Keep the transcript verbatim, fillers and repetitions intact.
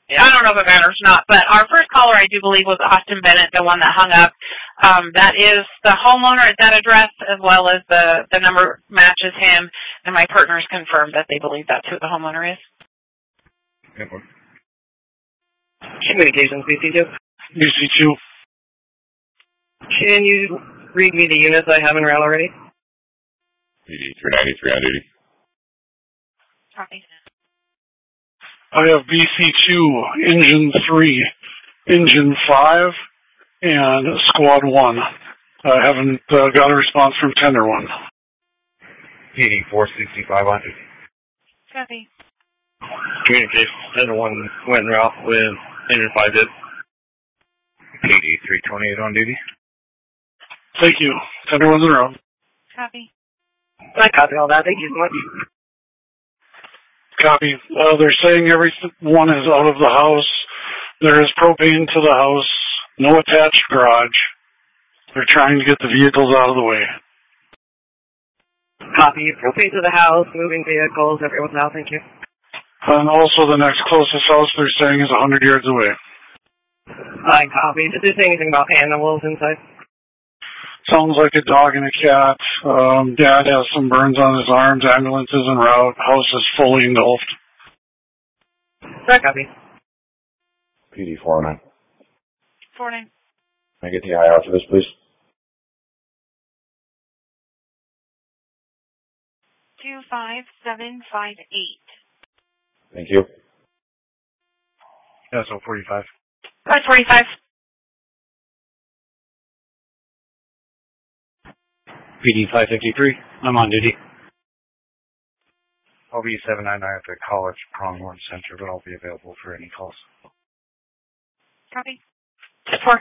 I don't know if it matters or not, but our first caller, I do believe, was Austin Bennett, the one that hung up. Um, that is the homeowner at that address, as well as the, the number matches him, and my partners confirmed that they believe that's who the homeowner is. Communications, B C two. B C two. Can you read me the units I have in route already? P D three ninety-three on duty. Copy. I have B C two, Engine three, Engine five, and Squad one. I haven't uh, got a response from Tender one. P D four sixty-five on duty. Copy. Communication, Tender one went en route with Engine five did. P D three twenty-eight on duty. Thank you. Tender one's in route. Copy. I copy all that. Thank you so much. Copy. Uh, they're saying everyone is out of the house. There is propane to the house. No attached garage. They're trying to get the vehicles out of the way. Copy. Propane to the house, moving vehicles, everyone's out. Thank you. And also the next closest house they're saying is one hundred yards away. I copy. Did they say anything about animals inside? Sounds like a dog and a cat. Um, Dad has some burns on his arms. Ambulance is en route. House is fully engulfed. I copy. P D four oh nine. four nine. Can I get the I R for this, please? two five seven five eight. Thank you. S O forty-five. That's forty-five. P D five fifty-three. I'm on duty. I'll be seven nine nine at the College Pronghorn Center, but I'll be available for any calls. Copy. four.